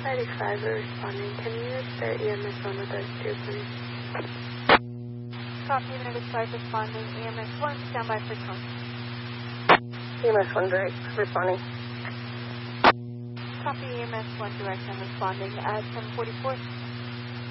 95 are responding. Can you start EMS 1 with us too, please? Copy, 95 responding. EMS 1, stand by for tone. EMS 1 direct, responding. Copy, EMS 1 direct and responding at 1044.